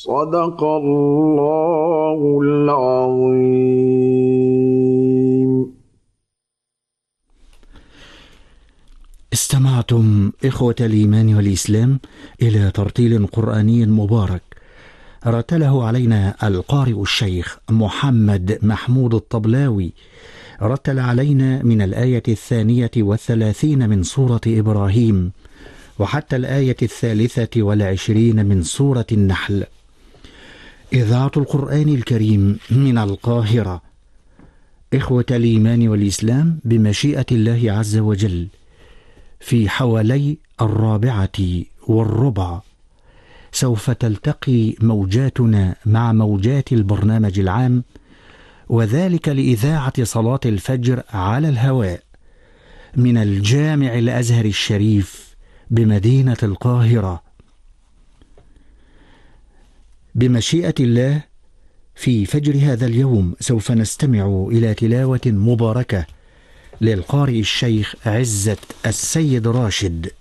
صدق الله العظيم. استمعتم إخوة الإيمان والإسلام إلى ترتيل قرآني مبارك رتله علينا القارئ الشيخ محمد محمود الطبلاوي. رتل علينا من الآية 32 من سورة إبراهيم وحتى الآية 23 من سورة النحل. إذاعة القرآن الكريم من القاهرة. إخوة الإيمان والإسلام، بمشيئة الله عز وجل في حوالي 4:15 سوف تلتقي موجاتنا مع موجات البرنامج العام، وذلك لإذاعة صلاة الفجر على الهواء من الجامع الأزهر الشريف بمدينة القاهرة. بمشيئة الله في فجر هذا اليوم سوف نستمع إلى تلاوة مباركة للقارئ الشيخ عزت السيد راشد.